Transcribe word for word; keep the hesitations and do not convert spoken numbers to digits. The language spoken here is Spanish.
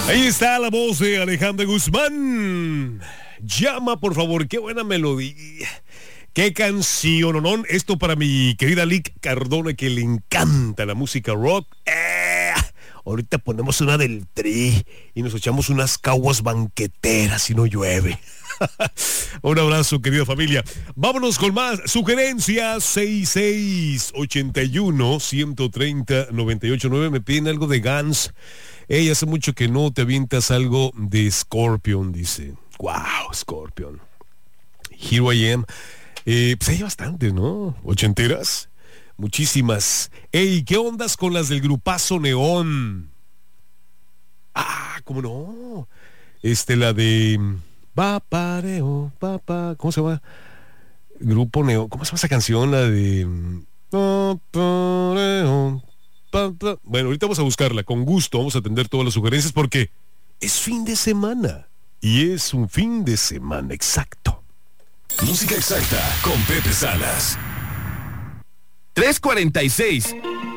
Ahí está la voz de Alejandra Guzmán. Llama, por favor, qué buena melodía. Qué canción, ¿no? Esto para mi querida Lick Cardona, que le encanta la música rock. Eh, ahorita ponemos una del Tri y nos echamos unas caguas banqueteras si no llueve. Un abrazo, querida familia. Vámonos con más sugerencias. Seis seis ocho uno, uno tres cero, nueve ocho nueve. Me piden algo de Guns. Ey, hace mucho que no te avientas algo de Scorpion, dice. Wow, Scorpion. Here I Am. Eh, pues hay bastantes, ¿no? ¿Ochenteras? Muchísimas. Ey, ¿qué ondas con las del grupazo Neón? Ah, ¿cómo no? Este, la de... Papareo, papá, ¿cómo se llama? Grupo Neón, ¿cómo se llama esa canción? La de... Papareo, papá. Bueno, ahorita vamos a buscarla, con gusto vamos a atender todas las sugerencias porque es fin de semana. Y es un fin de semana exacto. Música exacta con Pepe Salas. tres cuarenta y seis.